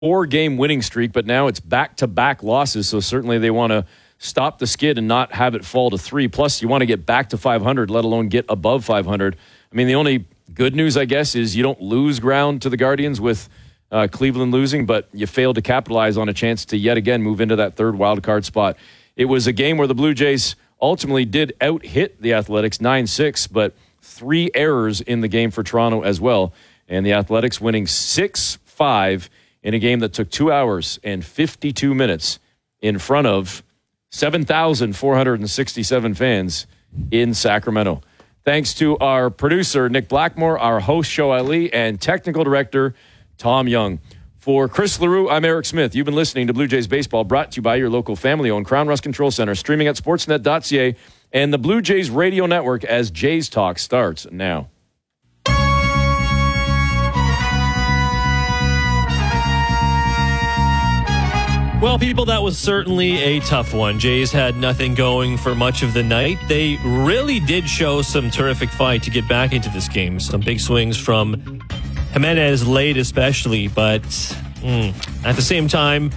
4-game winning streak, but now it's back-to-back losses, so certainly they want to stop the skid and not have it fall to 3. Plus, you want to get back to 500, let alone get above 500. I mean, the only good news, I guess, is you don't lose ground to the Guardians with Cleveland losing, but you failed to capitalize on a chance to yet again move into that third wild card spot. It was a game where the Blue Jays ultimately did out-hit the Athletics 9-6, but 3 errors in the game for Toronto as well. And the Athletics winning 6-5 in a game that took 2 hours and 52 minutes in front of 7,467 fans in Sacramento. Thanks to our producer, Nick Blackmore, our host, Show Ali, and technical director, Tom Young. For Chris LaRue, I'm Eric Smith. You've been listening to Blue Jays Baseball, brought to you by your local family-owned Crown Rust Control Center, streaming at sportsnet.ca and the Blue Jays Radio Network as Jays Talk starts now. Well, people, that was certainly a tough one. Jays had nothing going for much of the night. They really did show some terrific fight to get back into this game. Some big swings from Jimenez late especially, but at the same time,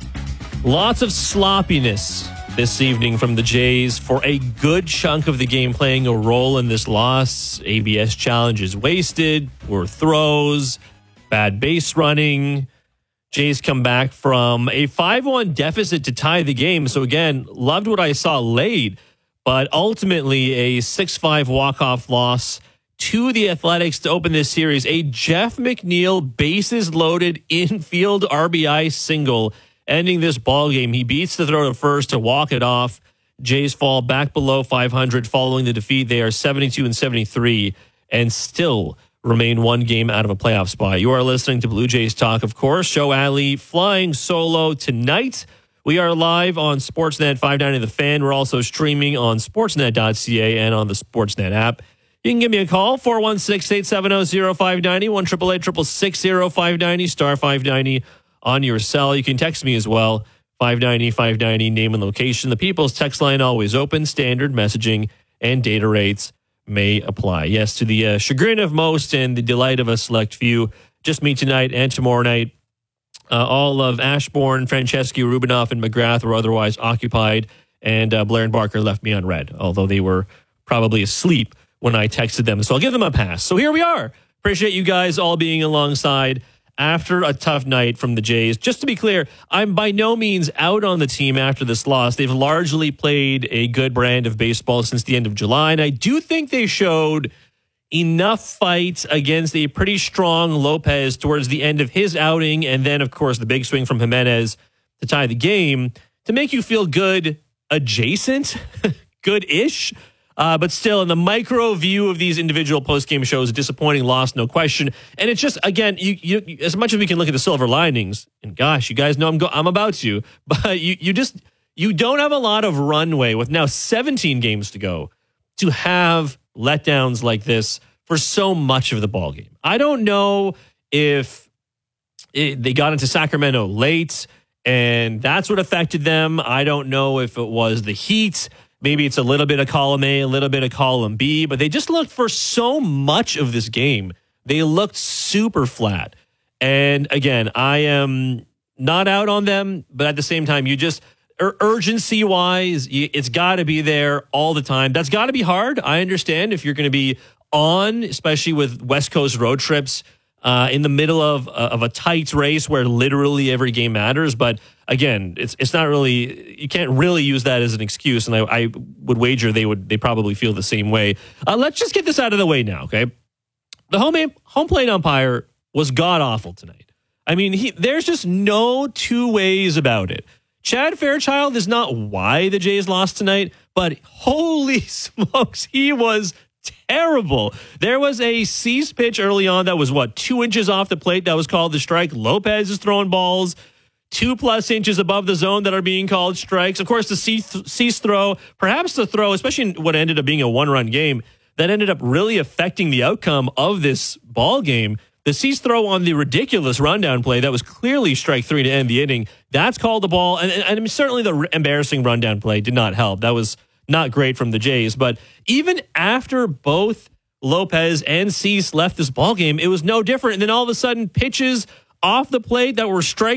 lots of sloppiness this evening from the Jays for a good chunk of the game playing a role in this loss. ABS challenges wasted, poor throws, bad base running. Jays come back from a 5-1 deficit to tie the game. So again, loved what I saw late, but ultimately a 6-5 walk-off loss to the Athletics to open this series. A Jeff McNeil bases-loaded infield RBI single ending this ball game. He beats the throw to first to walk it off. Jays fall back below 500 following the defeat. They are 72-73 and still remain 1 game out of a playoff spot. You are listening to Blue Jays Talk, of course. Show Ali flying solo tonight. We are live on Sportsnet 590 The Fan. We're also streaming on sportsnet.ca and on the Sportsnet app. You can give me a call, 416-870-0590, 1-888-660-590, star 590 on your cell. You can text me as well, 590-590, name and location. The People's text line always open. Standard messaging and data rates may apply. Yes, to the chagrin of most and the delight of a select few, just me tonight and tomorrow night. All of Ashbourne, Franceschi, Rubinoff, and McGrath were otherwise occupied, and Blair and Barker left me unread, although they were probably asleep when I texted them. So I'll give them a pass. So here we are. Appreciate you guys all being alongside after a tough night from the Jays. Just to be clear, I'm by no means out on the team after this loss. They've largely played a good brand of baseball since the end of July, and I do think they showed enough fight against a pretty strong Lopez towards the end of his outing, and then, of course, the big swing from Jimenez to tie the game to make you feel good adjacent, good-ish. But still, in the micro view of these individual post-game shows, a disappointing loss, no question. And it's just, again, you as much as we can look at the silver linings, and gosh, you guys know I'm about to, but you don't have a lot of runway with now 17 games to go to have letdowns like this for so much of the ball game. I don't know if they got into Sacramento late, and that's what affected them. I don't know if it was the heat. Maybe it's a little bit of column A, a little bit of column B, but they just looked for so much of this game. They looked super flat. And again, I am not out on them, but at the same time, you just, urgency-wise, it's got to be there all the time. That's got to be hard. I understand if you're going to be on, especially with West Coast road trips, in the middle of a tight race where literally every game matters. But again, it's not really, you can't really use that as an excuse. And I would wager they probably feel the same way. Let's just get this out of the way now, okay? The home plate umpire was god awful tonight. I mean, there's just no two ways about it. Chad Fairchild is not why the Jays lost tonight, but holy smokes, he was terrible. There was a Cease pitch early on that was 2 inches off the plate that was called the strike. Lopez is throwing balls 2+ inches above the zone that are being called strikes. Of course, the Cease throw, perhaps the throw, especially in what ended up being a 1-run game, that ended up really affecting the outcome of this ball game. The Cease throw on the ridiculous rundown play that was clearly strike 3 to end the inning, that's called the ball. And certainly the embarrassing rundown play did not help. That was not great from the Jays. But even after both Lopez and Cease left this ballgame, it was no different. And then all of a sudden, pitches off the plate that were strike